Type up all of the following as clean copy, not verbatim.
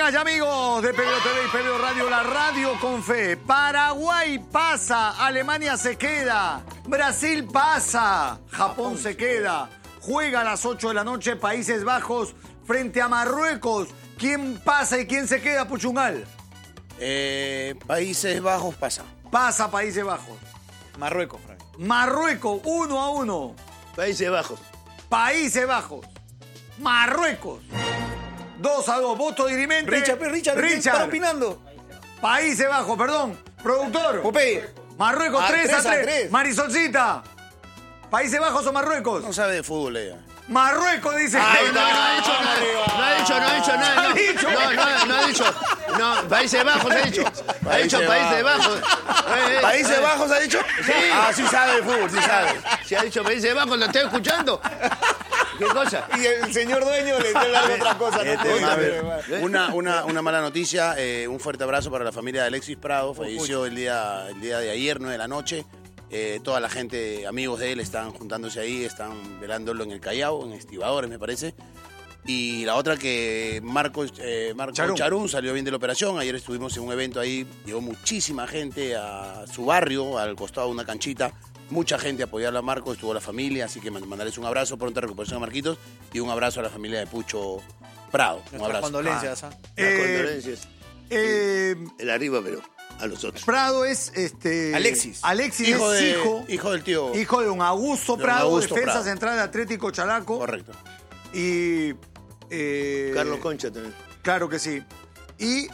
Amigas y amigos de PBO TV y PBO Radio, la radio con fe. Paraguay pasa, Alemania se queda, Brasil pasa, Japón se queda. Juega a las 8 de la noche Países Bajos frente a Marruecos. ¿Quién pasa y quién se queda, Puchungal? Países Bajos pasa. Pasa Países Bajos. Marruecos, Frank. Marruecos, 1-1. Países Bajos. Países Bajos. Marruecos. 2-2. Voto dirimente. Richard, ¿quién está opinando? Países Bajos, perdón. Productor. Popeye. Marruecos 3-3. Marisolcita. ¿Países Bajos o Marruecos? No sabe de fútbol ella. Marruecos dice. No ha dicho nada. No ha dicho. No, Países Bajos ha dicho. Ha dicho Países Bajos. ¿Países Bajos ha dicho? Sí. Sí sabe de fútbol, sí sabe. Si ha dicho Países Bajos, lo estoy escuchando. ¿Qué cosa? Y el señor dueño le dio largo otra cosa. Una mala noticia, un fuerte abrazo para la familia de Alexis Prado, falleció el día de ayer, 9 de la noche. Toda la gente, amigos de él, están juntándose ahí, están velándolo en el Callao, en Estibadores, me parece. Y la otra que Marco Charún salió bien de la operación. Ayer estuvimos en un evento ahí, llegó muchísima gente a su barrio, al costado de una canchita. Mucha gente a apoyarlo a Marco, estuvo la familia, así que mandarles un abrazo, pronta recuperación a Marquitos y un abrazo a la familia de Pucho Prado. Un abrazo. Condolencias. Las condolencias. El arriba, pero a los otros. Prado es Alexis. Alexis Hijo es del tío. hijo de don Augusto Prado, Augusto defensa Prado. central de Atlético Chalaco. Correcto. Y Carlos Concha también. claro que sí. Y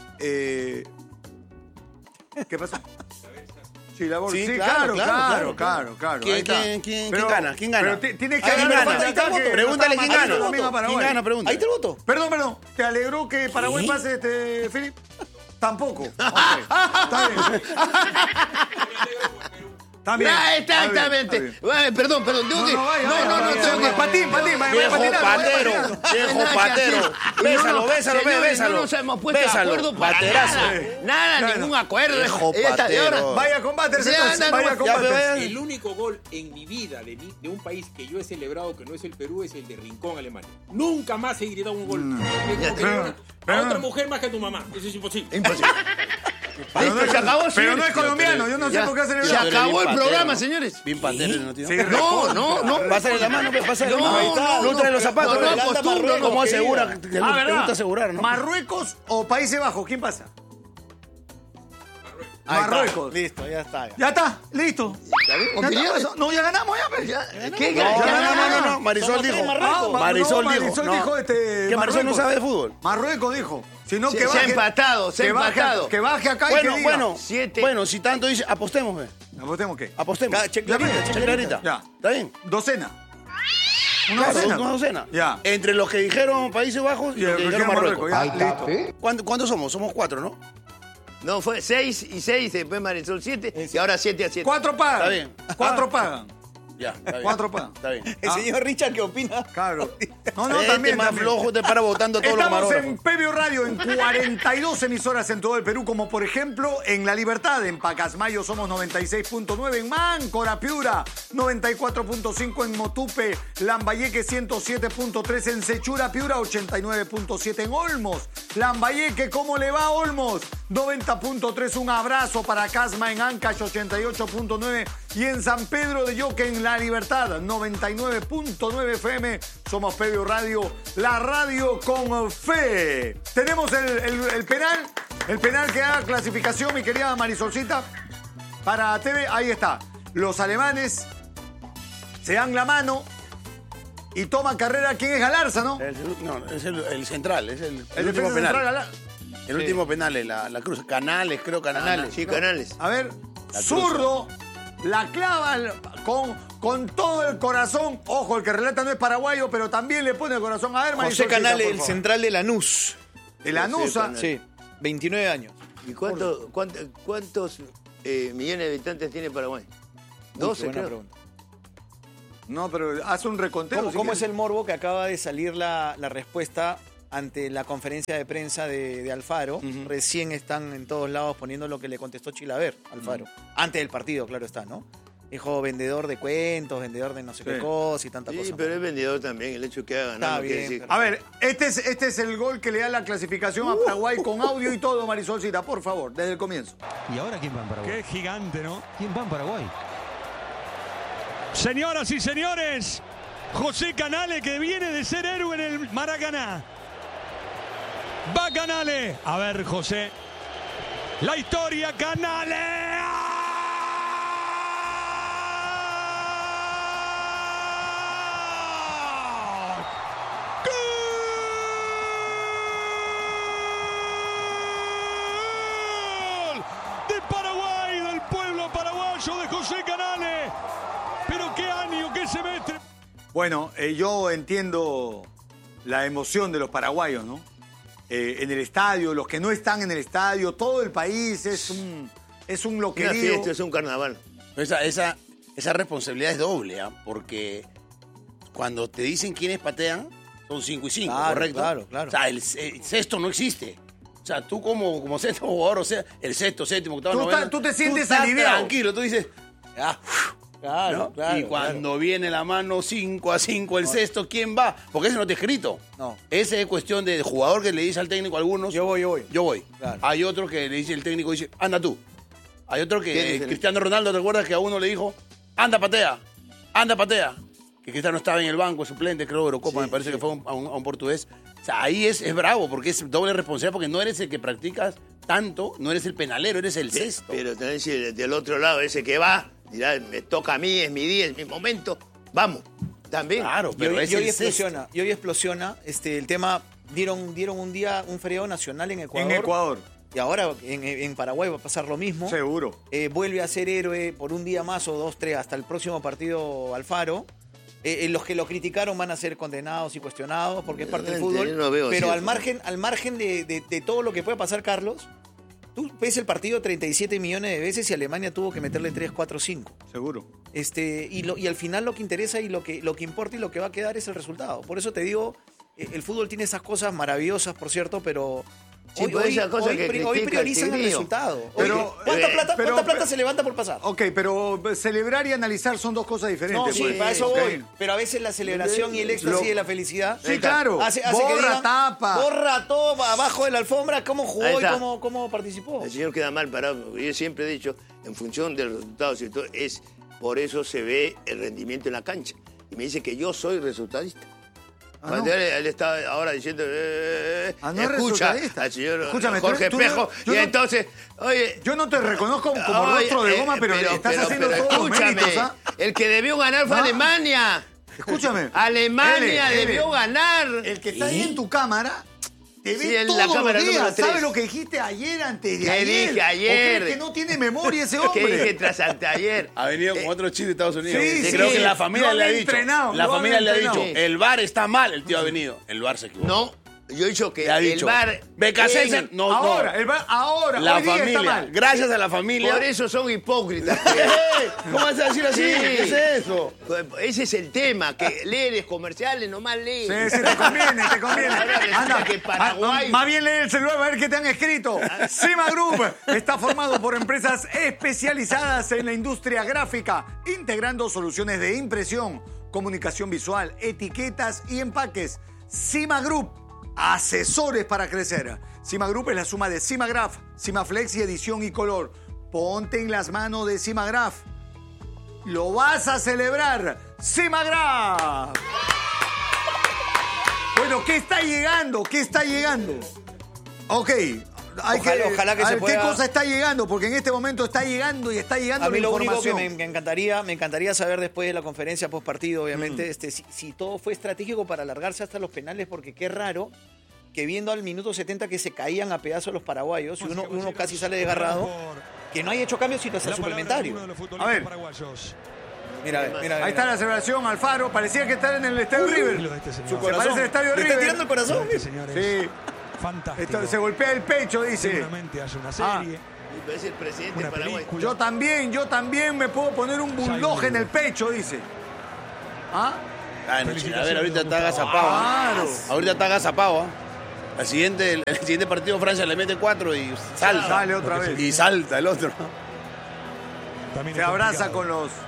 ¿qué pasó? Sí, la bolsa. Sí, Sí, claro. claro. ¿Quién Ahí está. ¿quién Pero- gana? ¿Quién gana? Pero tienes que ¿Quién agarrar gana? falta acá que Pregúntale está quién mandando gana. la misma Paraguay. ¿Quién gana? Pregúntale. Ahí está el voto. Perdón. ¿Te alegró que Paraguay pase, Philip? Tampoco. Ok. Está bien. También. Exactamente. Perdón, tengo que. No, tengo que. Patín, vaya Viejo patinando, patero, vaya patinando. viejo patero. Bésalo, Señores, bésalo. No nos hemos puesto Bésalo, de acuerdo para paterazo. nada. Claro. Ningún acuerdo. Viejo Ella está de patero. hora. Vaya a combates, Ya, entonces. no, Vaya a ya, combates. El único gol en mi vida de un país que yo he celebrado que no es el Perú es el de Rincón, Alemania. Nunca más he gritado un gol. A otra mujer más que a tu mamá. Eso es imposible. Imposible. Pero no es- Se acabó, Pero señores. no es colombiano, yo no sé Ya. por qué hacen Se el acabó el programa, señores. Bien patero, ¿no, tío? Sí, No. Pásale la mano, pásale la No, mano. Ahí está. no, No trae los no, zapatos. no acostumbro, ¿Cómo no, asegura? Te ¿verdad? gusta asegurar, ¿no? ¿Marruecos o Países Bajos? ¿Quién pasa? Ahí está. Marruecos. Listo, ya está. Ya está, listo. Ya está, no, ya ganamos, ya. ¿Qué? No. Marisol dijo. Marisol dijo. Marisol no. dijo Que Marisol no sabe de fútbol. Marruecos dijo. Si no, Se que ha baje. empatado, se ha que baje, empatado. que baje acá y que diga. Siete. Bueno, si tanto dice, apostemos, ve. ¿Apostemos qué? Apostemos. Che Ya, clarita, che che Clarita. Ya. ¿Está bien? Docena. Una Claro, docena. una docena. Ya. Entre los que dijeron Países Bajos y Y los el que que dijeron quiera Marruecos. Marruecos, ya, listo. ¿Cuántos somos? Somos 4, ¿no? No, fue 6 y 6, después Marisol 7 y ahora 7-7. 4 pagan. Está bien. 4 pagan. Ya, está bien. 4 pagan. Está bien. El señor Richard, ¿qué opina? Claro. No, Este más flojo te para votando todos los Estamos camarógrafos. en PBO Radio en 42 emisoras en todo el Perú, como por ejemplo en La Libertad, en Pacasmayo somos 96.9, en Máncora, Piura, 94.5 en Motupe, Lambayeque 107.3 en Sechura, Piura 89.7 en Olmos, Lambayeque, ¿cómo le va Olmos? 90.3, un abrazo para Casma en Ancash 88.9 y en San Pedro de Yoque en La Libertad 99.9 FM. Somos PBO Radio, la radio con fe. Tenemos el penal que da clasificación, mi querida Marisolcita, para TV. Ahí está. Los alemanes se dan la mano y toman carrera. ¿Quién es Galarza, no? No, es el central, es el El último defensa penal. central Galarza. El último penal es la cruz. Canales, creo, Canales. Sí, Canales. A ver, La zurdo, la clava con todo el corazón. Ojo, el que relata no es paraguayo, pero también le pone el corazón. A ver, José Marisolcita, Canales, por el favor. central de Lanús. El Anusa. Sí, 29 años. ¿Y cuántos millones de habitantes tiene Paraguay? Uy, 12, qué buena creo. pregunta. No, pero hace un reconteo. ¿Cómo es el morbo que acaba de salir la respuesta ante la conferencia de prensa de Alfaro? Recién están en todos lados poniendo lo que le contestó Chilaver, Alfaro. Antes del partido, claro está, ¿no? Hijo vendedor de cuentos, vendedor de no sé qué cosa y tanta cosa. Sí, pero es vendedor también. El hecho que ha ganado Está no quiere bien, decir... pero- A ver, este es el gol que le da la clasificación a Paraguay con audio y todo, Marisolcita, por favor, desde el comienzo. ¿Y ahora quién va en Paraguay? Qué gigante, ¿no? ¿Quién va en Paraguay? Señoras y señores, José Canale, que viene de ser héroe en el Maracaná. Va Canale. A ver, José. La historia, Canale. ¡Gol! De Paraguay, del pueblo paraguayo de José Canale. Pero qué año, qué semestre. Bueno, yo entiendo la emoción de los paraguayos, ¿no? En el estadio, los que no están en el estadio, todo el país es un Una loquerío. fiesta, es un carnaval. Esa responsabilidad es doble, ¿ah? Porque cuando te dicen quiénes patean, son 5 y 5, Claro, ¿correcto? claro. O sea, el sexto no existe. O sea, tú como sexto jugador, o sea, el sexto, séptimo, octavo, noveno, tú te sientes estás aliviado. tranquilo, tú dices, ah, Claro, ¿no? claro. Y cuando claro. viene la mano 5 a 5, el sexto, ¿quién va? Porque ese no está escrito. No. Ese es cuestión de jugador que le dice al técnico a algunos. Yo voy. Yo voy. Claro. Hay otro que le dice el técnico, dice, anda tú. Hay otro ¿Quién que, dice? Cristiano Ronaldo, ¿te acuerdas que a uno le dijo, anda patea? Que Cristiano estaba en el banco, suplente, creo, Eurocopa, Sí, me parece sí. que fue a un portugués. O sea, ahí es bravo, porque es doble responsabilidad, porque no eres el que practicas tanto, no eres el penalero, eres el sexto. Pero también si del otro lado, ese que va, dirá, me toca a mí, es mi día, es mi momento. Vamos, también. Claro, pero Y es hoy el sexto. explosiona. Y hoy explosiona. El tema, dieron un día, un feriado nacional en Ecuador. En Ecuador, Y ahora en Paraguay va a pasar lo mismo. seguro. Vuelve a ser héroe por un día más o 2, 3 hasta el próximo partido Alfaro. Los que lo criticaron van a ser condenados y cuestionados porque es parte del Realmente, fútbol. yo no veo Pero así al margen de todo lo que pueda pasar, Carlos, tú ves el partido 37 millones de veces y Alemania tuvo que meterle 3, 4, 5. Seguro. Y al final lo que interesa y lo que importa y lo que va a quedar es el resultado. Por eso te digo, el fútbol tiene esas cosas maravillosas, por cierto, pero Sí, pero esas cosas que hoy critica priorizan el Tigrillo. resultado. Pero, ¿Cuánta plata se levanta por pasar? Ok, pero celebrar y analizar son dos cosas diferentes. No, sí, pues. para eso Ok. voy. Pero a veces la celebración y el éxtasis de la felicidad Sí, claro. hace que Borra, digan, tapa. borra todo abajo de la alfombra, cómo Ahí jugó y está. cómo participó. El señor queda mal parado. Yo siempre he dicho, en función del resultado, ¿cierto? Por eso se ve el rendimiento en la cancha. Y me dice que yo soy resultadista. Ah, Cuando no. él está ahora diciendo, No es escucha resultadista. al señor Escúchame, Jorge tú no- Espejo, yo y no- entonces, oye... Yo no te reconozco como oye, rostro de goma, pero estás haciendo todos los escúchame, méritos, ¿ah? el que debió ganar fue Ah. Alemania. Escúchame. Alemania Ele, debió ganar. El que está ahí en tu cámara te ve Sí, en todos la los cámara número días. 3. ¿Sabe lo que dijiste ayer, antes de ¿Qué ayer? dije ayer? ¿O crees que no tiene memoria ese hombre? ¿Qué dije tras anteayer? Ha venido con otro chiste de Estados Unidos. sí, sí, Creo que la lo familia han le ha dicho. entrenado, La lo han familia le ha dicho, entrenado. el VAR está mal, el tío ha venido. El VAR se equivocó. No, yo he dicho que Le ha el dicho. VAR... Becasese, no, ahora, no. ahora, La hoy día está familia, mal. gracias a la familia. Por eso son hipócritas. ¿Cómo vas a decir así? Sí. ¿Qué es eso? Ese es el tema, que lees comerciales, nomás lees. Sí, sí, te conviene, te conviene. Ahora resulta Anda, que Paraguay- más bien lee el celular a ver qué te han escrito. Cima Group está formado por empresas especializadas en la industria gráfica, integrando soluciones de impresión, comunicación visual, etiquetas y empaques. Cima Group, asesores para crecer. Cima Group es la suma de Cimagraph, Cimaflex y edición y color. Ponte en las manos de Cimagraph. Lo vas a celebrar. Cimagraph. Bueno, ¿qué está llegando? ¿Qué está llegando? Ok. Ojalá que a se ver, pueda- ¿qué cosa está llegando? Porque en este momento está llegando y está llegando A mí la lo único que información. me encantaría saber después de la conferencia post partido, obviamente, si todo fue estratégico para alargarse hasta los penales, porque qué raro que viendo al minuto 70 que se caían a pedazos los paraguayos y uno casi sale desgarrado, que no haya hecho cambios sino hasta suplementario. A ver. Mira, Ahí está la celebración, Alfaro. Parecía que está en el Estadio River. Se parece el Estadio ¿Le River. está tirando el corazón? Sí. Fantástico. Se golpea el pecho, dice. Seguramente hace una Ah. serie, Es el presidente de una Paraguay. película. Yo también me puedo poner un bulldog en el pecho, dice. ¿Ah? Ah, no, a ver, ahorita está agazapado. Claro. Ahorita está agazapado. El siguiente partido Francia le mete 4 y salta. Sale otra vez. Y salta el otro. También Se es abraza complicado. con los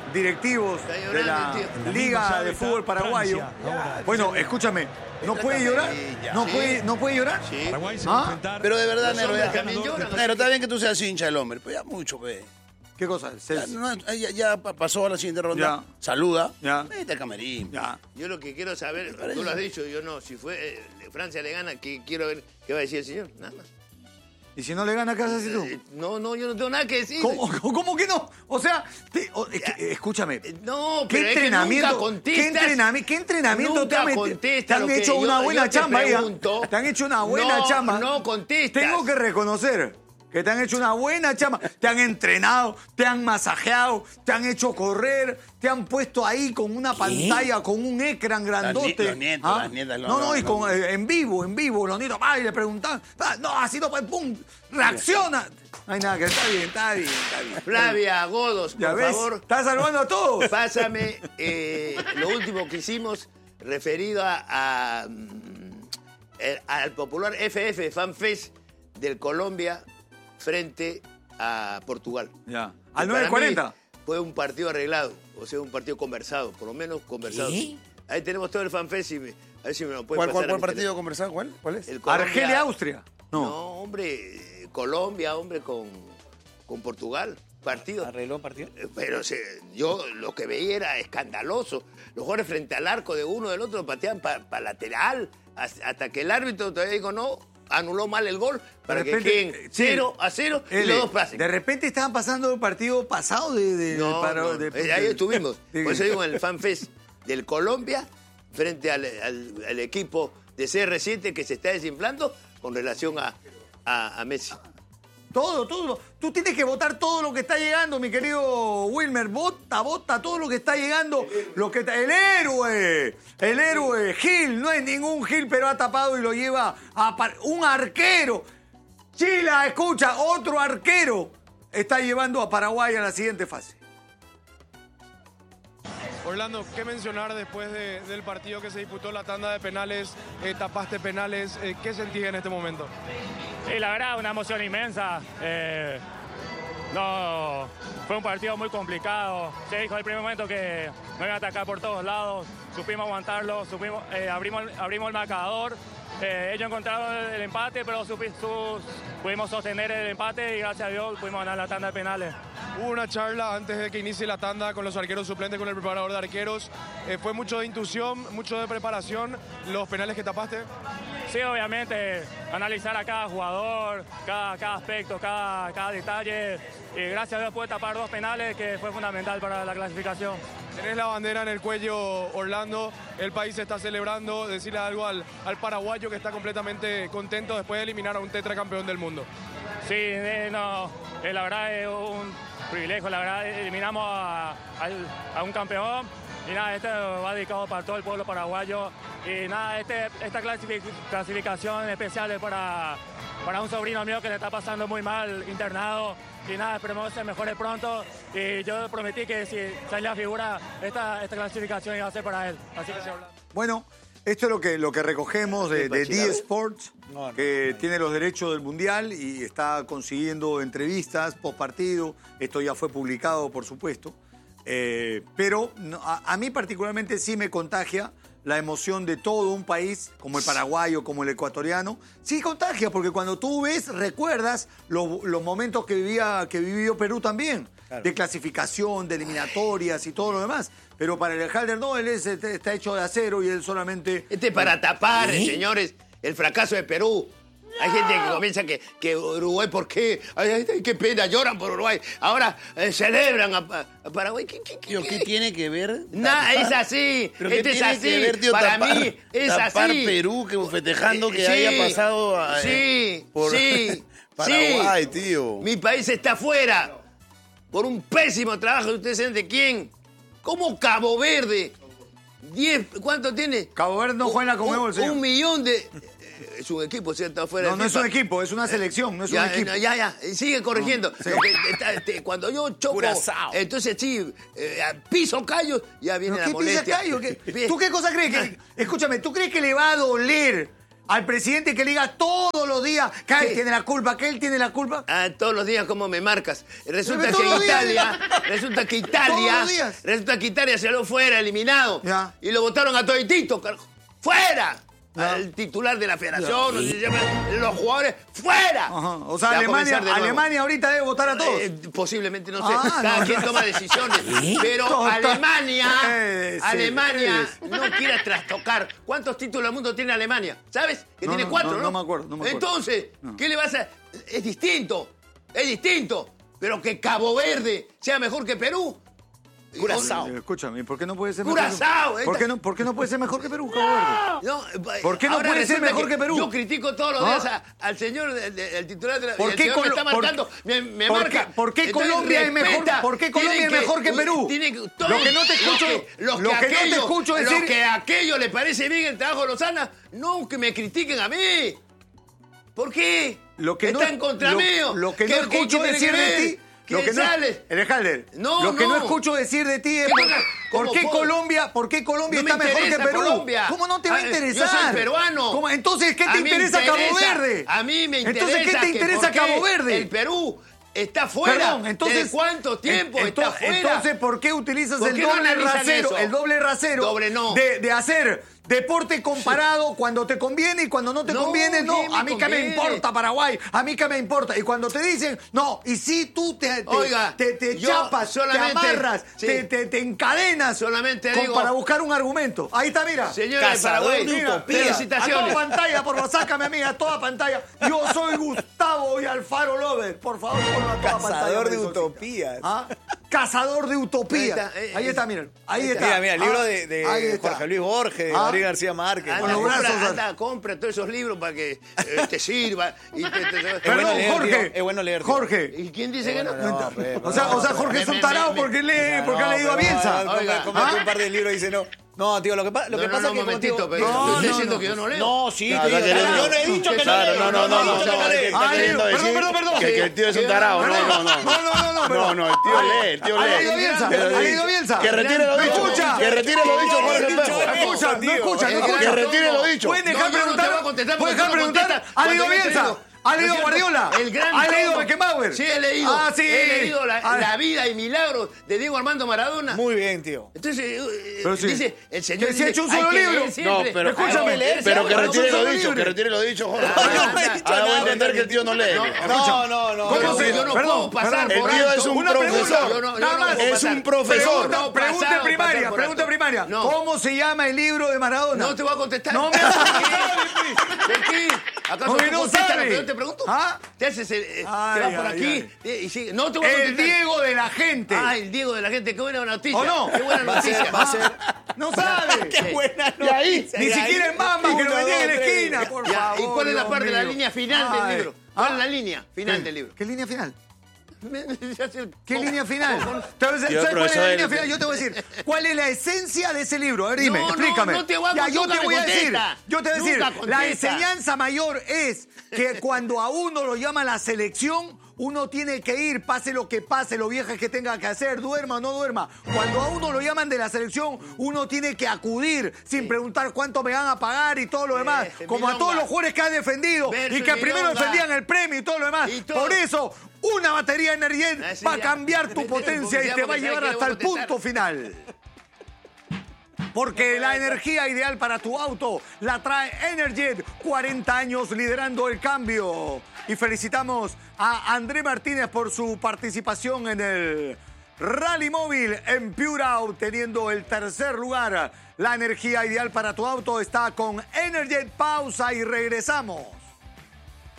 directivos Está de llorando la el tío. Liga de Fútbol Paraguayo. Bueno, escúchame, ¿no puede llorar? ¿No puede llorar? Sí. Paraguay se va a ¿Ah? enfrentar. Pero de verdad, Los Nero, hombres ya. también lloran. Nero, está bien que tú seas hincha del hombre, pero ya mucho, pe. ¿Qué cosa? Ya pasó a la siguiente ronda. Ya. Saluda. Ya. Vete al camerín. Ya. Yo lo que quiero saber, tú lo has dicho, yo no, si fue Francia le gana, quiero ver qué va a decir el señor, nada más. ¿Y si no le gana, qué haces tú? No, yo no tengo nada que decir. ¿Cómo que no? O sea, escúchame. No, ¿Qué pero entrenamiento, es que nunca contestas. ¿Qué entrenamiento Nunca te contestas han lo que hecho una buena yo te chamba ahí? pregunto. Te han hecho una buena chamba. No contestas. Tengo que reconocer que te han hecho una buena chamba. Te han entrenado, te han masajeado, te han hecho correr, te han puesto ahí con una pantalla, con un ecran grandote. Los nietos, las nietas. No, y con, en vivo, los nietos, y le preguntaban, no, así no, pum, reacciona. No hay nada, que está bien. Flavia, Godos, ¿Ya por ves? favor, Estás salvando a todos. pásame lo último que hicimos referido al popular FF, FanFest del Colombia frente a Portugal. Ya. Que Al para 9:40. mí fue un partido arreglado, o sea, un partido conversado, por lo menos conversado. ¿Qué? Ahí tenemos todo el FanFest y a ver si me lo pueden pasar. ¿Cuál partido conversado? ¿Cuál es? El Colombia- Argelia, Austria. No, No. hombre, Colombia, hombre, con Portugal. Partido. ¿Arregló partido? Pero yo lo que veía era escandaloso. Los jugadores frente al arco de uno del otro pateaban para lateral, hasta que el árbitro todavía dijo no, anuló mal el gol para que queden 0-0 y los dos pasen. De repente estaban pasando el partido pasado Ahí estuvimos. Por eso digo en el FanFest del Colombia frente al equipo de CR7 que se está desinflando con relación a Messi. Todo. Tú tienes que votar todo lo que está llegando, mi querido Wilmer. Vota todo lo que está llegando. El héroe, Gil. No es ningún Gil, pero ha tapado y lo lleva un arquero. Chila, escucha, otro arquero está llevando a Paraguay a la siguiente fase. Orlando, ¿qué mencionar después del partido que se disputó la tanda de penales? Tapaste penales, ¿qué sentís en este momento? Sí, la verdad, una emoción inmensa. No, fue un partido muy complicado. Se dijo al primer momento que nos iban a atacar por todos lados. Supimos aguantarlo, abrimos el marcador. Ellos encontraron el empate, pero pudimos sostener el empate y gracias a Dios pudimos ganar la tanda de penales. Hubo una charla antes de que inicie la tanda con los arqueros suplentes, con el preparador de arqueros. ¿Fue mucho de intuición, mucho de preparación los penales que tapaste? Sí, obviamente, analizar a cada jugador, cada aspecto, cada detalle. Y gracias a Dios pude tapar 2 penales, que fue fundamental para la clasificación. Tenés la bandera en el cuello, Orlando. El país está celebrando. Decirle algo al paraguayo que está completamente contento después de eliminar a un tetracampeón del mundo. Sí, la verdad es un privilegio. La verdad, eliminamos a un campeón. Y nada, este va dedicado para todo el pueblo paraguayo. Y nada, esta clasificación especial es para un sobrino mío que le está pasando muy mal, internado. Y nada, esperemos que se mejore pronto. Y yo prometí que si sale la figura, esta clasificación iba a ser para él. Así que Bueno, esto es lo que recogemos de D-Sports, que tiene los derechos del Mundial y está consiguiendo entrevistas post partido. Esto ya fue publicado, por supuesto. Pero a mí particularmente sí me contagia la emoción de todo un país, como el paraguayo, como el ecuatoriano. Sí contagia, porque cuando tú ves, recuerdas los momentos que vivió Perú también, claro, de clasificación, de eliminatorias y todo lo demás. Pero para el Halder no, él está hecho de acero y él solamente... Para tapar, señores, el fracaso de Perú. Hay gente que comienza que Uruguay, ¿por qué? Ay, qué pena, lloran por Uruguay. Ahora celebran a Paraguay. ¿Qué tiene que ver? Nada, es así. ¿Pero este es así. Que ver, tío, para mí es tapar así. Perú, que festejando que haya pasado por Paraguay, tío. Mi país está afuera por un pésimo trabajo. ¿Ustedes saben de quién? ¿Cómo Cabo Verde? 10, ¿cuánto tiene? Cabo Verde no juega con Evo, señor. 1 millón de... Es un equipo, ¿cierto? Afuera no es un equipo, es una selección, no es un equipo. Sigue corrigiendo. No, sí. Cuando yo choco, Curazao. Entonces sí, piso callos, ya viene la molestia. ¿Qué pisa callo? ¿Tú qué cosa crees? Escúchame, ¿tú crees que le va a doler al presidente que le diga todos los días que él tiene la culpa, que él tiene la culpa? Ah, todos los días, ¿cómo me marcas? Resulta Todos los que días. Italia salió fuera, eliminado. Ya. Y lo votaron a toditito, carajo. ¡Fuera! Al titular de la federación, no sé si se llama, los jugadores, ¡fuera! Ajá. O sea, Va a comenzar de nuevo. Alemania ahorita debe votar a todos. Posiblemente, no sé. Ah, Cada no. quien toma decisiones. Pero Total. Alemania Sí. no quiere trastocar. ¿Cuántos títulos del mundo tiene Alemania? ¿Sabes? Que tiene 4, ¿no? No me acuerdo. Entonces, ¿qué le vas a...? Es distinto. Pero que Cabo Verde sea mejor que Perú. Curazao. Escúchame, ¿por qué no puede ser Curazao, mejor? ¿Por qué no puede ser mejor que Perú, Cabo Verde? No, ¿Por qué no ahora puede ser resulta mejor que Perú? Yo critico todos los ¿Ah? días al señor, el titular de la... ¿Por el qué señor me está marcando, me marca. ¿Por qué Entonces, Colombia es mejor? respeta. ¿Por qué Colombia es Tienen mejor que Perú? Lo que no te escucho, Lo decir, que a aquello le parece bien el trabajo de Lozana, no que me critiquen a mí. ¿Por qué? Están contra mío. Lo que no escucho decir de ti. ¿Quién sale? Alejandro, No, lo que no no. escucho decir de ti es ¿por qué Colombia No está me mejor que interesa Perú? Colombia. ¿Cómo no te va a interesar? Yo soy peruano. ¿Cómo? Entonces, ¿qué A te mí interesa me Cabo interesa. Verde? A mí me interesa. Entonces, ¿qué te interesa por qué Cabo Verde? El Perú está fuera. Perdón, entonces, ¿Desde cuánto tiempo está fuera? Entonces, ¿por qué utilizas ¿Por el qué no doble analizan rasero? eso? El doble rasero Doble no. de hacer deporte comparado cuando te conviene y cuando no te conviene, no. ¿qué me A mí qué me conviene? importa Paraguay, a mí qué me importa. Y cuando te dicen, no, y si tú te yo chapas, te solamente- amarras, sí. te encadenas Solamente con- digo- para buscar un argumento. Ahí está, mira. Señora de Cazador Paraguay, de Mira, utopía. a toda felicitaciones. pantalla, por favor, sácame amiga, a toda pantalla. Yo soy Gustavo y Alfaro Lover. Por favor, ponlo a toda pantalla. Cazador de Marisol. utopías. ¿Ah? Cazador de utopía. Ahí está, Miren. Ahí está. Mira, el libro Ah, de ahí está. Jorge Luis Borges, de Ah. Gabriel García Márquez. Con los brazos, compra todos esos libros para que te sirva. Perdón, bueno leer, Jorge. tío, es bueno leer, tío. Jorge. ¿Y quién dice que no? O sea, Jorge es un tarado porque lee, porque ha leído a Bielsa. Oiga, Cómprate un par de libros y dice no. No, tío, lo que pasa es que momentito, contigo... pero No, estoy no, diciendo no. que yo no leo. No, sí, Claro, tío, está queriendo- yo no he dicho que no Claro, leo. no, he dicho que no leo. está queriendo decir perdón. que el tío es un tarado. No, el tío lee, el tío ¿Ha lee. leído Bielsa? Pero ¿Ha sí, leído Bielsa? Que retire lo ¿Me dicho. escucha? Que retire lo dicho, Jorge Espejo. Escucha, no escucha. Que retire lo dicho. ¿Pueden dejar No, yo no te preguntar? voy a contestar ¿Pueden porque dejar tú no preguntar? contestas. ¿Ha leído Cuando yo te Bielsa? digo, ¿Ha ¿no leído es cierto? Guardiola? El gran ¿Ha leído todo. Beckenbauer? Sí, he leído. Ah, sí. He leído Ah. la vida y milagros de Diego Armando Maradona. Muy bien, tío. Entonces, Pero sí. dice, el señor Que se ha dice, hecho un hay solo que leer libro. No, siempre. pero Escúchame, Hay leer pero que siempre. retire lo Libre. dicho, que retire lo dicho, Jorge. no he dicho Ahora voy a nada. entender que el tío no lee. No. ¿Cómo se- Yo no Perdón, puedo pasar El por tío alto. es un Una pregunta. profesor. Yo no Nada puedo más. Es pasar. un profesor. No, Pregunta pasado, primaria, pasar por pregunta alto. primaria. No. ¿Cómo se llama el libro de Maradona? No te voy a contestar. No me vas a contestar. ¿De qué? ¿Acaso Porque tú no contestas sabe. lo que yo te pregunto? ¿Ah? Te haces te Ay, vas por ay, aquí y sigue. No te voy a El contestar. Diego de la gente. Ah, el Diego de la gente. Qué buena noticia. ¿O no? Qué buena Va a ser, noticia. va a ser. No sabe. Qué buena Y ahí, noticia. Ni siquiera en Bamba, que lo vendían en la esquina. Por Ya, favor, ¿y cuál es la Dios parte de la mío. línea final Ay. del libro? ¿Cuál es la línea final del libro? ¿Qué línea final? ¿Qué ¿Cómo? línea final? ¿Sabes Yo, cuál es profesor, la línea el- final? Yo te voy a decir, ¿cuál es la esencia de ese libro? A ver, dime, No, no, explícame. no te voy a Ya, yo nunca te me voy a decir, contesta. yo te voy a decir, Nunca la contesta. enseñanza mayor es que cuando a uno lo llama la selección, uno tiene que ir, pase lo que pase, lo vieja que tenga que hacer, duerma o no duerma. Cuando a uno lo llaman de la selección, uno tiene que acudir sin preguntar cuánto me van a pagar y todo lo demás. Como a milonga. todos los jugadores que han defendido Versus y que primero milonga. defendían el premio y todo lo demás. Y todo. Por eso, una batería Energen Ah, sí, va a ya. cambiar tu potencia y te va a llevar hasta el punto final. Porque la energía ideal para tu auto la trae Energet, 40 años liderando el cambio. Y felicitamos a André Martínez por su participación en el Rally Móvil en Piura, obteniendo el tercer lugar. La energía ideal para tu auto está con Energet. Pausa y regresamos.